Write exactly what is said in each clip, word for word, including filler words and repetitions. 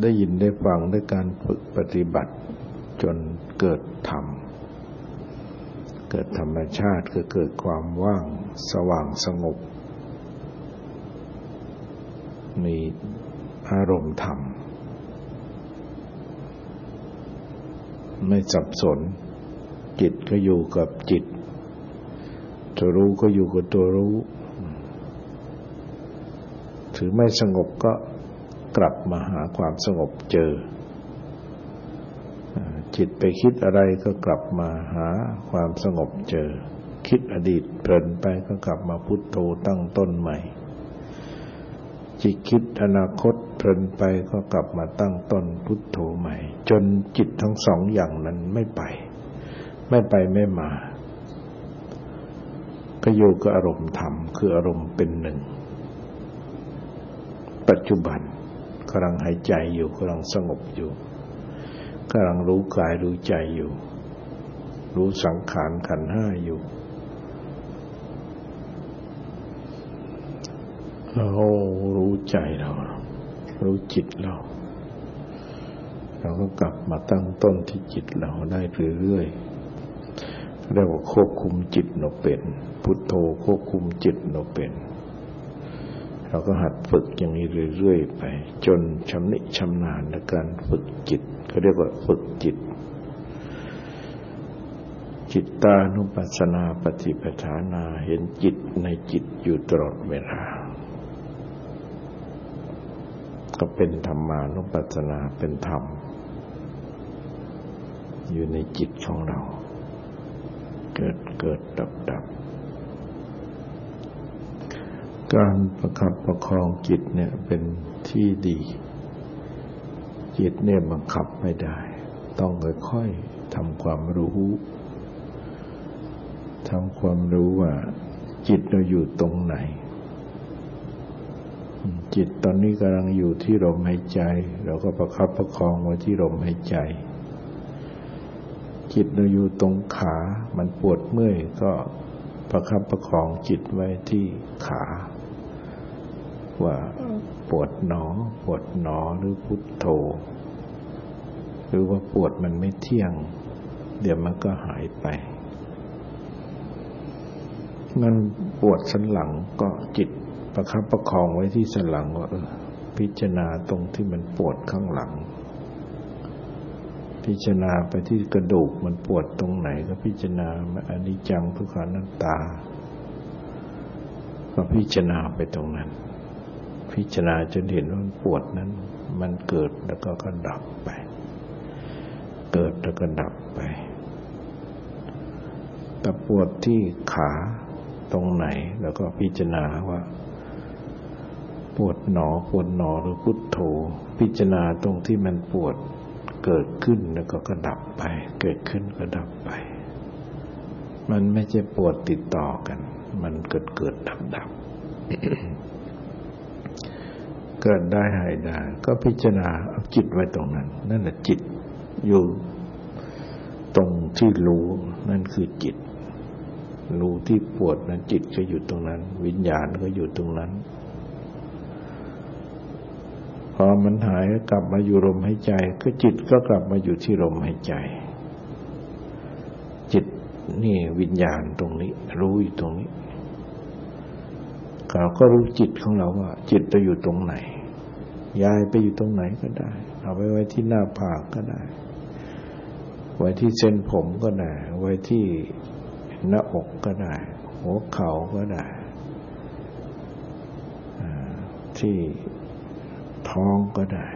ได้ยินได้ฟังด้วยการฝึกปฏิบัติจนเกิดธรรมเกิดธรรมชาติคือเกิดความว่างสว่างสงบมีอารมณ์ธรรมไม่สับสนจิตก็อยู่กับจิตตัวรู้ก็อยู่กับตัวรู้ถือไม่สงบก็กลับมาหาความสงบเจอจิตไปคิดอะไรก็กลับมาหาความสงบเจอคิดอดีตเพลินไปก็กลับมาพุทโธตั้งต้นใหม่จิตคิดอนาคตเพลินไปก็กลับมาตั้งต้นพุทโธใหม่จนจิตทั้งสองอย่างนั้นไม่ไปไม่ไปไม่มาก็อยู่กับอารมณ์ธรรมคืออารมณ์เป็นหนึ่งปัจจุบันกำลังหายใจอยู่กำลังสงบอยู่กำลังรู้กายรู้ใจอยู่รู้สังขารขันธ์ห้าอยู่เรารู้ใจเรารู้จิตเราเราก็กลับมาตั้งต้นที่จิตเราได้เรื่อยๆเรียกว่าควบคุมจิตเราเป็นพุทโธควบคุมจิตเราเป็นเราก็หัดฝึกอย่างนี้เรื่อยๆไปจนชำนิชำนาญในการฝึกจิตเขาเรียกว่าฝึกจิตจิตตานุปัสสนาปฏิปทานาเห็นจิตในจิตอยู่ตลอดเวลาก็เป็นธรรมานุปัสสนาเป็นธรรมอยู่ในจิตของเราเกิดเกิดดับดับการประคับประคองจิตเนี่ยเป็นที่ดีจิตเนี่ยบังคับไม่ได้ต้องค่อยๆทำความรู้ทำความรู้ว่าจิตเราอยู่ตรงไหนจิตตอนนี้กำลังอยู่ที่ลมหายใจเราก็ประคับประคองไว้ที่ลมหายใจจิตเราอยู่ตรงขามันปวดเมื่อยก็ประคับประคองจิตไว้ที่ขาว่าปวดหนอปวดหนอหรือพุทโธหรือว่าปวดมันไม่เที่ยงเดี๋ยวมันก็หายไปงั้นปวดสันหลังก็จิตประคับประคองไว้ที่สันหลังว่าเออพิจารณาตรงที่มันปวดข้างหลังพิจารณาไปที่กระดูกมันปวดตรงไหนก็พิจารณาอนิจจังทุกขังอนัตตาก็พิจารณาไปตรงนั้นพิจารณาจนเห็นว่ามันปวดนั้นมันเกิดแล้วก็ก็ดับไปเกิดแล้วก็ดับไปแต่ปวดที่ขาตรงไหนแล้วก็พิจารณาว่าปวดหนอปวดหนอหรือพุทโธพิจารณาตรงที่มันปวดเกิดขึ้นแล้วก็ก็ดับไปเกิดขึ้นก็ดับไปมันไม่ใช่ปวดติดต่อกันมันเกิดเกิดดับดับ เกิดได้หายได้ก็พิจารณาเอาจิตไว้ตรงนั้นนั่นแหละจิตอยู่ตรงที่รู้นั่นคือจิตรู้ที่ปวดนั้นจิตก็อยู่ตรงนั้นวิญญาณก็อยู่ตรงนั้นพอมันหายกลับมาอยู่ลมหายใจก็จิตก็กลับมาอยู่ที่ลมหายใจจิตนี่วิญญาณตรงนี้รู้อยู่ตรงนี้เราก็รู้จิตของเราว่าจิตจะอยู่ตรงไหนย้ายไปอยู่ตรงไหนก็ได้เอาไปไว้ที่หน้าผากก็ได้ไว้ที่เส้นผมก็ได้ไว้ที่หน้าอกก็ได้หัวเข่าก็ได้ที่ท้องก็ได้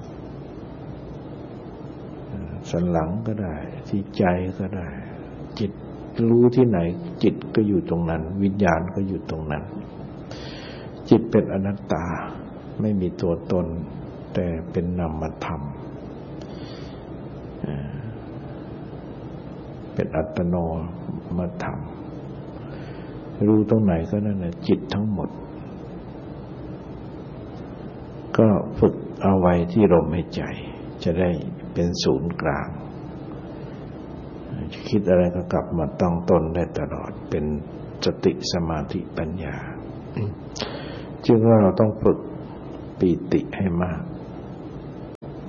สันหลังก็ได้ที่ใจก็ได้จิตรู้ที่ไหนจิตก็อยู่ตรงนั้นวิญญาณก็อยู่ตรงนั้นจิตเป็นอนัตตาไม่มีตัวตนแต่เป็นนามธรรมเป็นอัตโนมัติธรรมรู้ตรงไหนก็นั่นแหละจิตทั้งหมดก็ฝึกเอาไว้ที่ลมหายใจจะได้เป็นศูนย์กลางจะคิดอะไรก็กลับมาตั้งต้นได้ตลอดเป็นสติสมาธิปัญญาจึงว่าเราต้องฝึกปีติให้มาก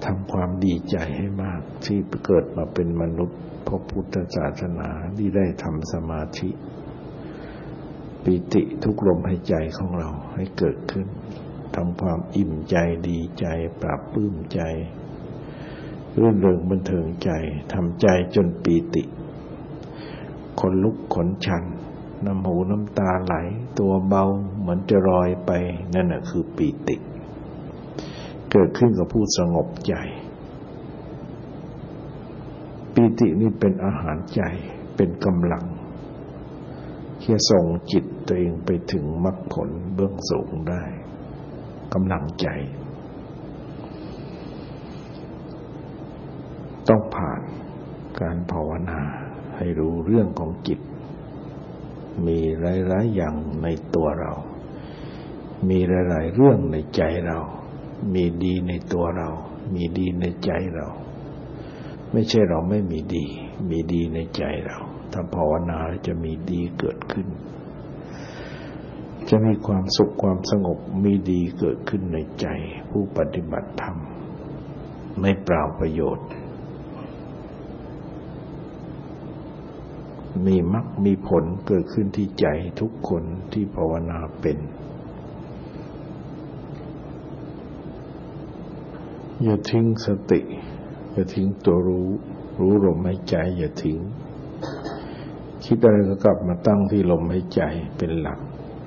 ทำความดีใจให้มากที่เกิดมาเป็นมนุษย์พระพุทธศาสนาที่ได้ทำสมาธิปิติทุกลมหายใจของเราให้เกิดขึ้นทำความอิ่มใจดีใจปราบปลื้มใจรื่นเริงบันเทิงใจทำใจจนปีติขนลุกขนชันน้ำหูน้ำตาไหลตัวเบาเหมือนจะลอยไปนั่นน่ะคือปีติเกิดขึ้นกับผู้สงบใจปีตินี่เป็นอาหารใจเป็นกำลังที่จะส่งจิตตัวเองไปถึงมรรคผลเบื้องสูงได้กำลังใจต้องผ่านการภาวนาให้รู้เรื่องของจิตมีหลายๆอย่างในตัวเรามีหลายๆเรื่องในใจเรามีดีในตัวเรามีดีในใจเราไม่ใช่เราไม่มีดีมีดีในใจเราถ้าภาวนาจะมีดีเกิดขึ้นจะมีความสุขความสงบมีดีเกิดขึ้นในใจผู้ปฏิบัติธรรมไม่เปล่าประโยชน์มีมรรคมีผลเกิดขึ้นที่ใจทุกคนที่ภาวนาเป็นอย่าทิ้งสติอย่าทิ้งตัวรู้รู้ลมหายใจอย่าทิ้งคิดอะไรก็กลับมาตั้งที่ลมหายใจเป็นหลัก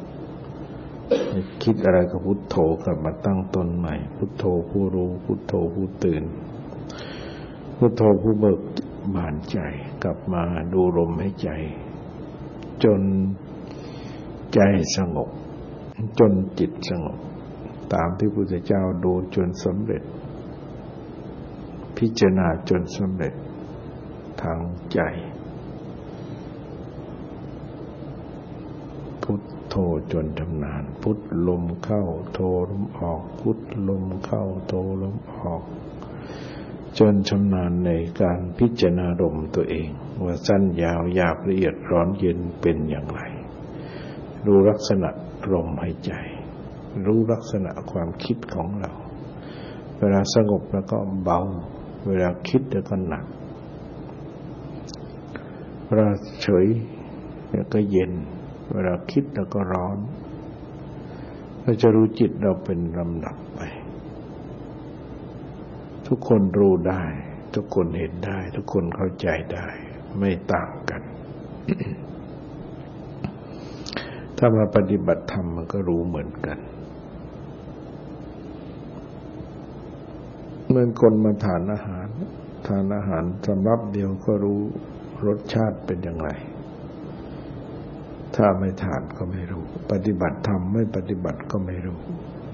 คิดอะไรก็พุทโธกลับมาตั้งต้นใหม่พุทโธผู้รู้พุทโธผู้ตื่นพุทโธผู้เบิกบานใจกลับมาดูลมหายใจจนใจสงบจนจิตสงบตามที่พระพุทธเจ้าดูจนสำเร็จพิจารณาจนสำเร็จทางใจพุทโธจนชำนาญพุทลมเข้าโธลมออกพุทลมเข้าโธลมออกจนชำนาญในการพิจารณาลมตัวเองว่าสั้นยาวหยาบละเอียดร้อนเย็นเป็นอย่างไรรู้ลักษณะลมหายใจรู้ลักษณะความคิดของเราเวลาสงบแล้วก็เบาเวลาคิดแล้วก็หนักเวลาเฉยแล้วก็เย็นเวลาคิดแล้วก็ร้อนเราจะรู้จิตเราเป็นลำดับไปทุกคนรู้ได้ทุกคนเห็นได้ทุกคนเข้าใจได้ไม่ต่างกัน ถ้ามาปฏิบัติธรรมมันก็รู้เหมือนกันเหมือนคนมาทานอาหารทานอาหารสำรับเดียวก็รู้รสชาติเป็นอย่างไรถ้าไม่ทานก็ไม่รู้ปฏิบัติธรรมไม่ปฏิบัติก็ไม่รู้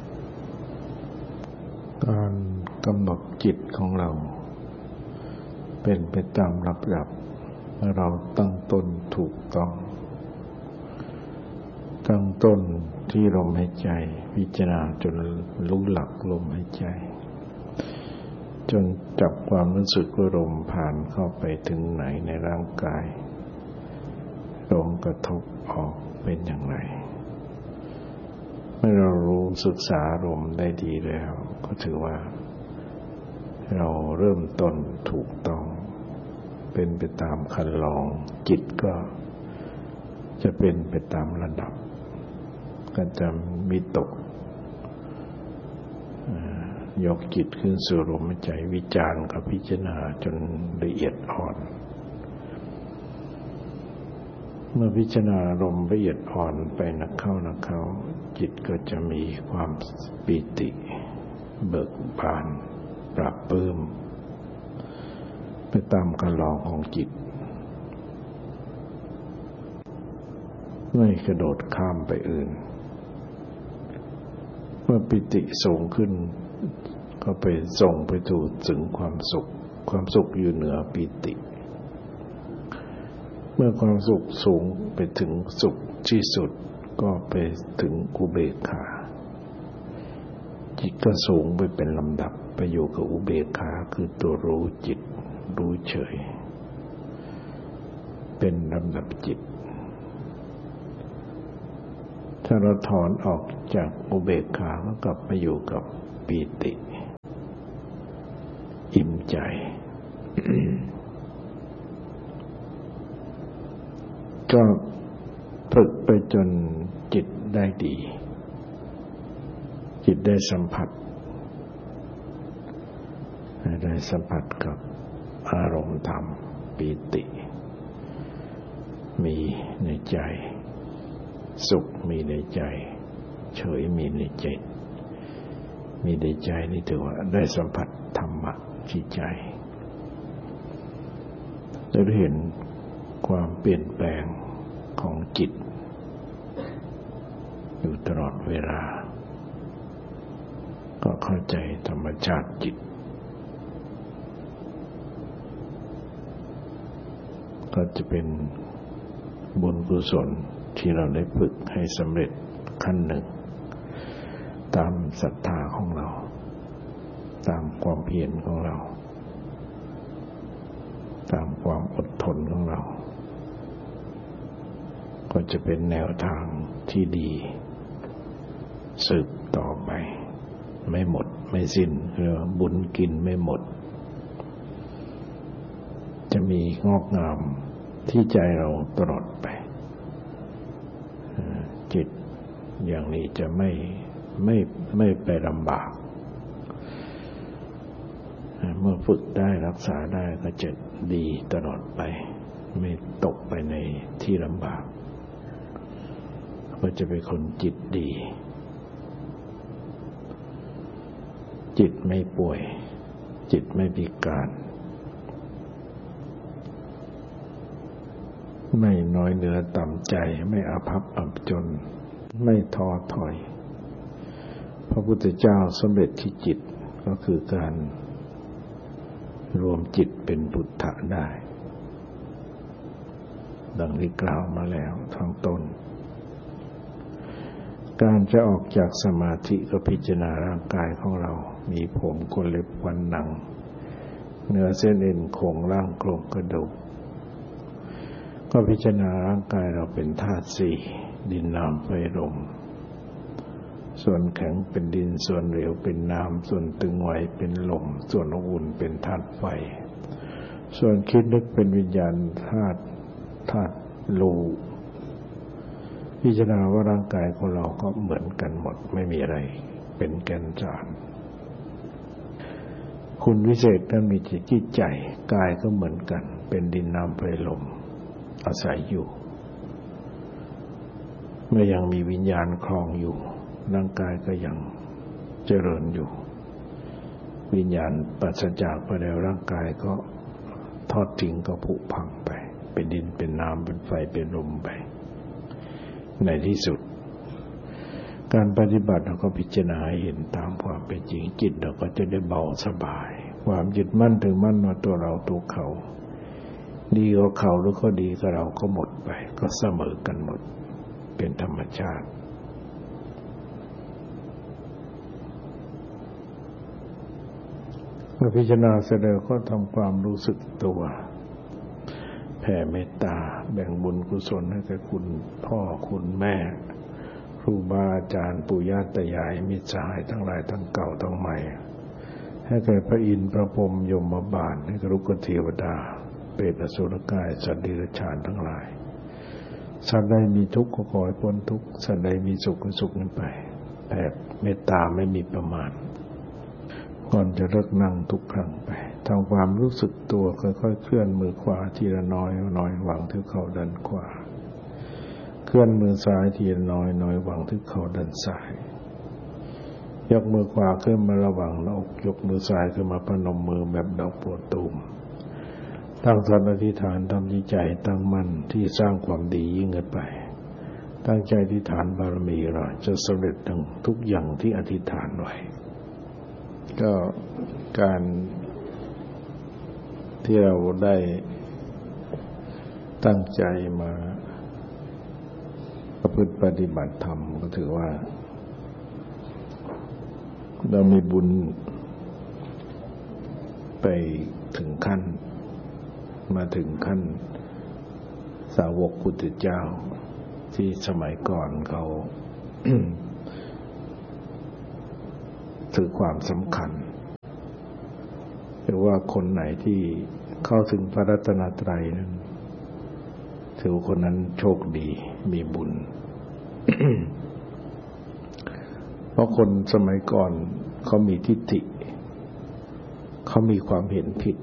การกำหนดจิตของเราเป็นไปตามลำดับเมื่อเราตั้งต้นถูกต้องตั้งต้นที่ลมหายใจพิจารณาจนรู้หลักลมหายใจจนจับความรู้สึกว่าลมผ่านเข้าไปถึงไหนในร่างกายลมกระทบออกเป็นอย่างไรเมื่อเรารู้ศึกษาลมได้ดีแล้วก็ถือว่าเราเริ่มต้นถูกต้องเป็นไปตามคันลองจิตก็จะเป็นไปตามระดับก็จะมีตกยกจิตขึ้นสู่ลมหายใจวิจารณ์กับพิจารณาจนละเอียดอ่อนเมื่อพิจารณาลมละเอียดอ่อนไปนักเข้านักเข้าจิตก็จะมีความปีติเบิกบานปราบปลื้มไปตามการลองของจิตไม่กระโดดข้ามไปอื่นเมื่อปิติสูงขึ้นก็ไปส่งไปสู่ถึงความสุขความสุขอยู่เหนือปิติเมื่อความสุขสูงไปถึงสุขที่สุดก็ไปถึงอุเบกขาจิตก็สูงไปเป็นลำดับไปอยู่กับอุเบกขาคือตัวรู้จิตรู้เฉยเป็นลำดับจิตถ้าเราถอนออกจากอุเบกขาก็กลับมาอยู่กับปีติอิ่มใจ ก็ฝึกไปจนจิตได้ดีจิตได้สัมผัสได้สัมผัสกับอารมณ์ธรรมปีติมีในใจสุขมีในใจเฉยมีในใจมีในใจนี่ถือว่าได้สัมผัสธรรมะที่ใจได้เห็นความเปลี่ยนแปลงของจิตอยู่ตลอดเวลาก็เข้าใจธรรมชาติจิตก็จะเป็นบุญกุศลที่เราได้ฝึกให้สำเร็จขั้นหนึ่งตามศรัทธาของเราตามความเพียรของเราตามความอดทนของเราก็จะเป็นแนวทางที่ดีสืบต่อไปไม่หมดไม่สิ้นคือบุญกินไม่หมดจะมีงอกงามที่ใจเราตลอดไปจิตอย่างนี้จะไม่ไม่ไม่ไปลำบากเมื่อฝึกได้รักษาได้ก็จะดีตลอดไปไม่ตกไปในที่ลำบากก็จะเป็นคนจิตดีจิตไม่ป่วยจิตไม่พิการไม่น้อยเนื้อต่ำใจไม่อาภัพอับจนไม่ท้อถอยพระพุทธเจ้าสำเร็จที่จิตก็คือการรวมจิตเป็นพุทธะได้ดังที่กล่าวมาแล้วทั้งต้นการจะออกจากสมาธิก็พิจารณาร่างกายของเรามีผมขนเล็บฟันหนังเนื้อเส้นเอ็นโครงร่างโครงกระดูกก็พิจารณาร่างกายเราเป็นธาตุสี่ดินน้ำไฟลมส่วนแข็งเป็นดินส่วนเหลวเป็นน้ำส่วนตึงไหวเป็นลมส่วนอุ่นเป็นธาตุไฟส่วนคิดนึกเป็นวิญญาณธาตุธาตุรู้พิจารณาว่าร่างกายของเราก็เหมือนกันหมดไม่มีอะไรเป็นแก่นสารคุณวิเศษนั้นมีจิตใจกายก็เหมือนกันเป็นดินน้ำไฟลมอาศัยอยู่เมื่อยังมีวิญญาณครองอยู่ร่างกายก็ยังเจริญอยู่วิญญาณปราศจากไปแล้วร่างกายก็ทอดทิ้งก็ผุพังไปเป็นดินเป็นน้ำเป็นไฟเป็นลมไปในที่สุดการปฏิบัติเราก็พิจารณาให้เห็นตามความเป็นจริงจิตเราก็จะได้เบาสบายความยึดมั่นถือมั่นว่าตัวเราตัวเขาดีกว่าเขาหรือเขาดีกับเราก็หมดไปก็เสมอกันหมดเป็นธรรมชาติเมื่อพิจารณาเสร็จแล้วก็ทำความรู้สึกตัวแผ่เมตตาแบ่งบุญกุศลให้แก่คุณพ่อคุณแม่ครูบาอาจารย์ปู่ย่าตายายมิตรสหายทั้งหลายทั้งเก่าทั้งใหม่ให้แก่พระอินทร์พระพรหมยมบาลให้แก่ลูกเทวดาเปรตอสุรกายสัตว์เดรัจฉานทั้งหลายสัตว์ใดมีทุกข์ก็ขอให้พ้นทุกข์สัตว์ใดมีสุขก็สุขนั้นไปแผ่เมตตาไม่มีประมาณก่อนจะเลิกนั่งทุกครั้งไปทำความรู้สึกตัวค่อยๆเคลื่อนมือขวาทีละน้อยน้อยหวังที่เข่าด้านขวาเคลื่อนมือซ้ายทีละน้อยน้อยหวังที่เข่าด้านซ้ายยกมือขวาขึ้นมาระหว่างหน้าอกยกมือซ้ายขึ้นมาพนมมือแบบดอกบัวตูมตั้งสัตย์อธิษฐานทำจิตใจตั้งมั่นที่สร้างความดียิ่งขึ้นไปตั้งใจอธิษฐานบารมีเราจะสำเร็จทั้งทุกอย่างที่อธิษฐานไว้ก็การที่เราได้ตั้งใจมาประพฤติปฏิบัติธรรมก็ถือว่าเรามีบุญไปถึงขั้นมาถึงขั้นสาวกพุทธเจ้าที่สมัยก่อนเขา ถือความสำคัญหรือว่าคนไหนที่เข้าถึงพระรัตนตรัยนั้นถือว่าคนนั้นโชคดีมีบุญ เพราะคนสมัยก่อนเขามีทิฏฐิเขามีความเห็นผิด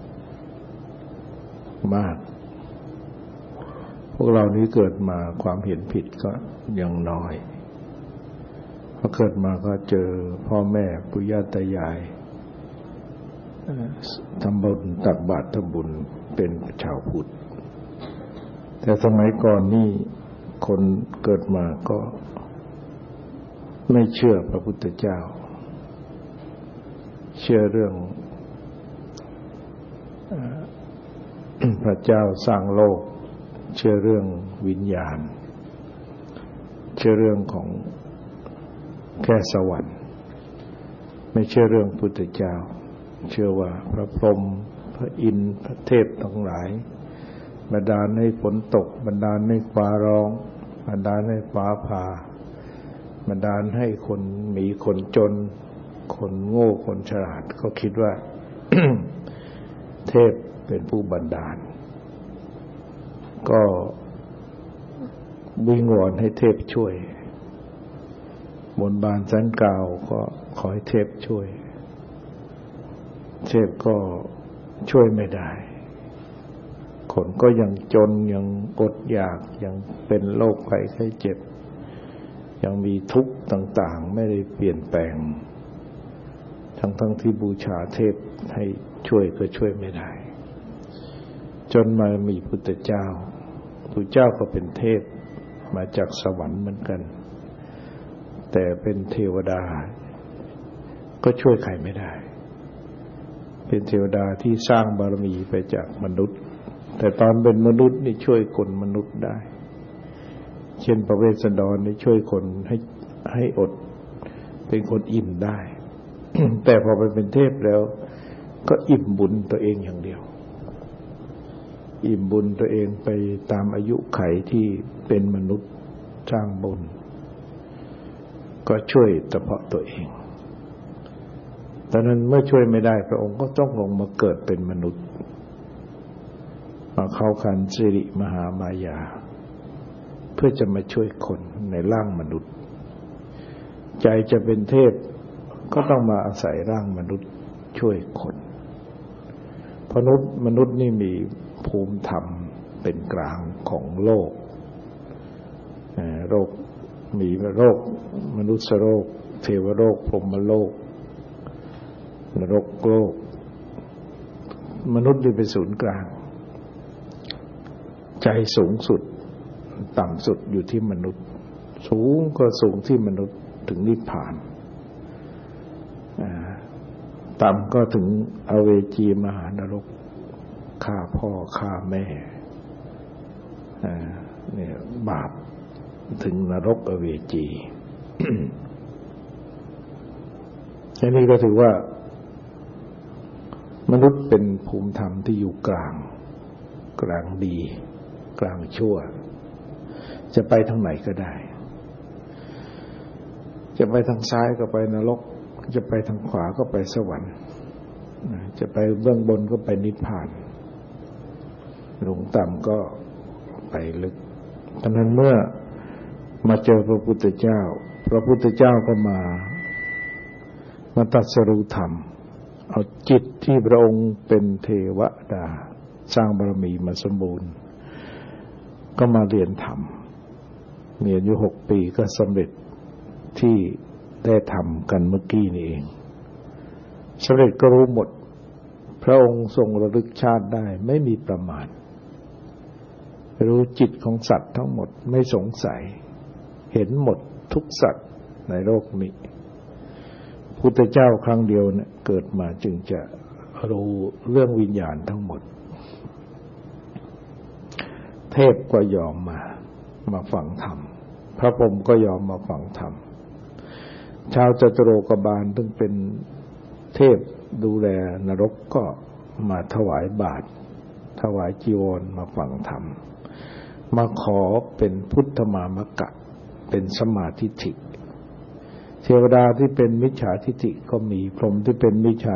มากพวกเรานี้เกิดมาความเห็นผิดก็ยังน้อยพอเกิดมาก็เจอพ่อแม่ปู่ย่าตายายทำบุญตักบาตรทำบุญเป็นชาวพุทธแต่สมัยก่อนนี่คนเกิดมาก็ไม่เชื่อพระพุทธเจ้าเชื่อเรื่องพระเจ้าสร้างโลกเชื่อเรื่องวิญญาณเชื่อเรื่องของแค่สวรรค์ไม่เชื่อเรื่องพุทธเจ้าเชื่อว่าพระพรหมพระอินทร์พระเทพทั้งหลายบันดาลให้ฝนตกบันดาลให้ฟ้าร้องบันดาลให้ฟ้าผ่าบันดาลให้คนมีคนจนคนโง่คนฉลาดก็คิดว่า เทพเป็นผู้บันดาลก็วิงวอนให้เทพช่วยบนบานสันกล่าวก็ขอให้เทพช่วยเทพก็ช่วยไม่ได้คนก็ยังจนยังอดอยากยังเป็นโรคภัยไข้เจ็บยังมีทุกข์ต่างๆไม่ได้เปลี่ยนแปลงทั้งๆที่บูชาเทพให้ช่วยก็ช่วยไม่ได้จนมามีพุทธเจ้าพุทธเจ้าก็เป็นเทพมาจากสวรรค์เหมือนกันแต่เป็นเทวดาก็ช่วยใครไม่ได้เป็นเทวดาที่สร้างบารมีไปจากมนุษย์แต่ตอนเป็นมนุษย์นี่ช่วยคนมนุษย์ได้เช่นพระเวสสันดรนี่ช่วยคนให้ให้อดเป็นคนอิ่มได้ แต่พอไปเป็นเทพแล้วก็อิ่มบุญตัวเองอย่างเดียวอิ่มบุญตัวเองไปตามอายุไขที่เป็นมนุษย์สร้างบุญก็ช่วยเฉพาะตัวเองตอนนั้นเมื่อช่วยไม่ได้พระองค์ก็ต้องลงมาเกิดเป็นมนุษย์มาเข้าคันสิริมหามายาเพื่อจะมาช่วยคนในร่างมนุษย์ใจจะเป็นเทพก็ต้องมาอาศัยร่างมนุษย์ช่วยคนมนุษย์มนุษย์นี่มีภูมิธรรมเป็นกลางของโลกโรคมีโรคมนุษย์โรคเทวโรคพรหมโลกนรกโลกมนุษย์นี่เป็นศูนย์กลางใจสูงสุดต่ำสุดอยู่ที่มนุษย์สูงก็สูงที่มนุษย์ถึงนิพพานต่ำก็ถึงอเวจีมหานรกฆ่าพ่อฆ่าแม่เนี่ยบาปถึงนรกอเวจี อันนี้ก็ถือว่ามนุษย์เป็นภูมิธรรมที่อยู่กลางกลางดีกลางชั่วจะไปทางไหนก็ได้จะไปทางซ้ายก็ไปนรกจะไปทางขวาก็ไปสวรรค์จะไปเบื้องบนก็ไปนิพพานลงต่ำก็ไปลึกดังนั้นเมื่อมาเจอพระพุทธเจ้าพระพุทธเจ้าก็มามาตรัสรู้ธรรมเอาจิตที่พระองค์เป็นเทวดาสร้างบารมีมาสมบูรณ์ก็มาเรียนธรรมเรียนอยู่หกปีก็สำเร็จที่ได้ทำกันเมื่อกี้นี่เองสำเร็จก็รู้หมดพระองค์ทรงระลึกชาติได้ไม่มีประมาณรู้จิตของสัตว์ทั้งหมดไม่สงสัยเห็นหมดทุกสัตว์ในโลกนี้พุทธเจ้าครั้งเดียวเนี่ยเกิดมาจึงจะรู้เรื่องวิญญาณทั้งหมดเทพก็ยอมมามาฟังธรรมพระพรหมก็ยอมมาฟังธรรมชาวจตุโลกบาลซึ่งเป็นเทพดูแลนรกก็มาถวายบาตรถวายจีวรมาฟังธรรมมาขอเป็นพุทธมามกะเป็นสมาธิิเทวดาที่เป็นมิจฉาทิฏฐิก็มีพรหมที่เป็นมิจฉา